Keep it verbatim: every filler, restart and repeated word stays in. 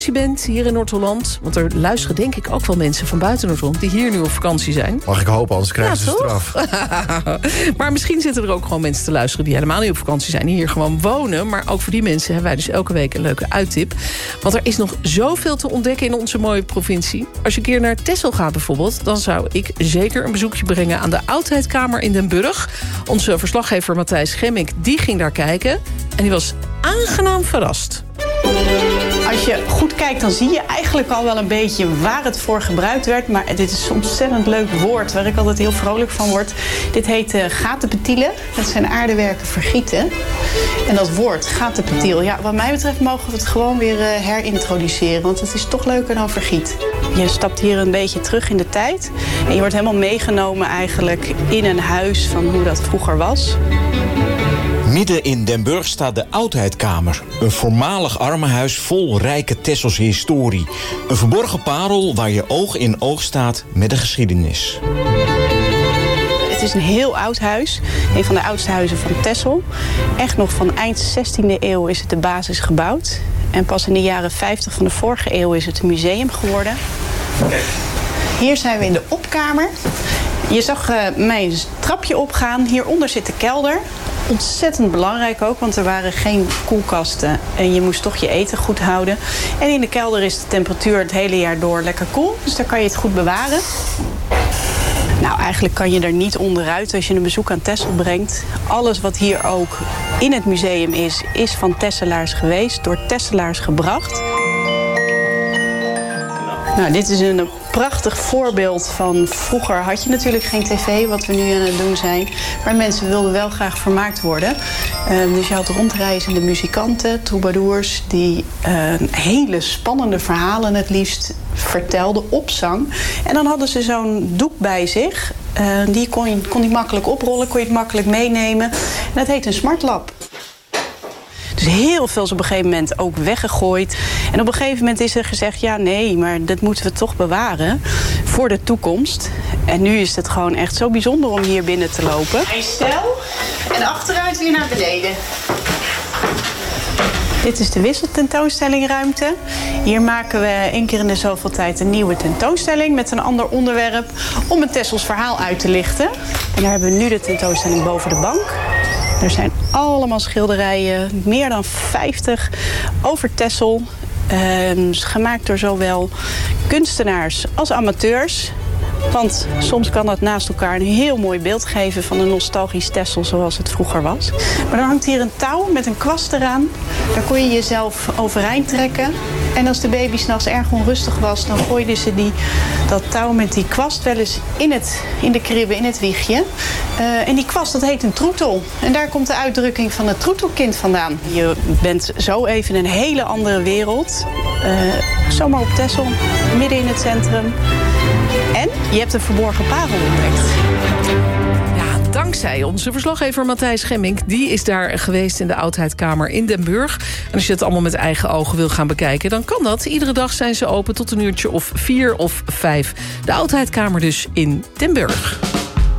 je bent hier in Noord-Holland, want er luisteren denk ik ook wel mensen van buiten Noord-Holland die hier nu op vakantie zijn. Mag ik hopen, anders krijgen ja, ze straf. Maar misschien zitten er ook gewoon mensen te luisteren die helemaal niet op vakantie zijn, die hier gewoon wonen. Maar ook voor die mensen hebben wij dus elke week een leuke uittip. Want er is nog zoveel te ontdekken in onze mooie provincie. Als je een keer naar Texel gaat bijvoorbeeld, dan zou ik zeker een bezoekje brengen aan de Oudheidkamer in Den Burg. Onze verslaggever Matthijs Gemmink, die ging daar kijken en die was aangenaam verrast. Als je goed kijkt, dan zie je eigenlijk al wel een beetje waar het voor gebruikt werd. Maar dit is een ontzettend leuk woord waar ik altijd heel vrolijk van word. Dit heet uh, gatenpetielen. Dat zijn aardewerken vergieten. En dat woord, gatenpetiel, ja, wat mij betreft mogen we het gewoon weer uh, herintroduceren. Want het is toch leuker dan vergiet. Je stapt hier een beetje terug in de tijd. En je wordt helemaal meegenomen eigenlijk in een huis van hoe dat vroeger was. Midden in Den Burg staat de Oudheidkamer. Een voormalig armenhuis vol rijke Tesselse historie. Een verborgen parel waar je oog in oog staat met de geschiedenis. Het is een heel oud huis. Een van de oudste huizen van Texel. Echt nog van eind zestiende eeuw is het de basis gebouwd. En pas in de jaren vijftig van de vorige eeuw is het een museum geworden. Hier zijn we in de opkamer. Je zag uh, mij een trapje opgaan. Hieronder zit de kelder. Ontzettend belangrijk ook, want er waren geen koelkasten. En je moest toch je eten goed houden. En in de kelder is de temperatuur het hele jaar door lekker koel. Dus daar kan je het goed bewaren. Nou, eigenlijk kan je er niet onderuit als je een bezoek aan Texel brengt. Alles wat hier ook in het museum is, is van Tesselaars geweest. Door Tesselaars gebracht. Nou, dit is een prachtig voorbeeld van... Vroeger had je natuurlijk geen tv, wat we nu aan het doen zijn. Maar mensen wilden wel graag vermaakt worden. Uh, dus je had rondreizende muzikanten, troubadours... die uh, hele spannende verhalen het liefst vertelden op zang. En dan hadden ze zo'n doek bij zich. Uh, die kon je, kon je makkelijk oprollen, kon je het makkelijk meenemen. En dat heet een smartlap. Dus heel veel is op een gegeven moment ook weggegooid. En op een gegeven moment is er gezegd... ja, nee, maar dat moeten we toch bewaren voor de toekomst. En nu is het gewoon echt zo bijzonder om hier binnen te lopen. Hij stel en achteruit weer naar beneden. Dit is de wisseltentoonstellingruimte. Hier maken we één keer in de zoveel tijd een nieuwe tentoonstelling... met een ander onderwerp om een Tessels verhaal uit te lichten. En daar hebben we nu de tentoonstelling boven de bank. Er zijn allemaal schilderijen, meer dan vijftig, over Texel. Uh, gemaakt door zowel kunstenaars als amateurs. Want soms kan dat naast elkaar een heel mooi beeld geven... van een nostalgisch Texel zoals het vroeger was. Maar dan hangt hier een touw met een kwast eraan. Daar kon je jezelf overeind trekken. En als de baby 's nachts erg onrustig was... dan gooiden ze die, dat touw met die kwast wel eens in, het, in de kribbe, in het wiegje. Uh, en die kwast, dat heet een troetel. En daar komt de uitdrukking van het troetelkind vandaan. Je bent zo even in een hele andere wereld. Uh, zomaar op Texel, midden in het centrum... En je hebt een verborgen parel ontdekt. Ja, dankzij onze verslaggever Matthijs Gemmink. Die is daar geweest in de Oudheidkamer in Den Burg. En als je het allemaal met eigen ogen wil gaan bekijken... dan kan dat. Iedere dag zijn ze open tot een uurtje of vier of vijf. De Oudheidkamer dus in Den Burg.